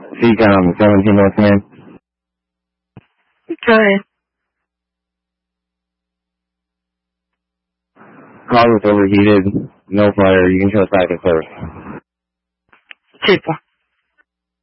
CCOM 17 North Command. Go ahead. Car was overheated, no fire, you can trust back at first. Super.